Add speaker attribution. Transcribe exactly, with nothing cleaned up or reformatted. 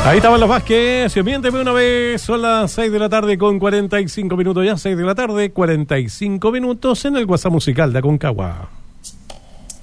Speaker 1: Ahí estaban los Vázquez. Miénteme una vez. Son las seis de la tarde con cuarenta y cinco minutos. Ya seis de la tarde, cuarenta y cinco minutos en el WhatsApp musical de Aconcagua.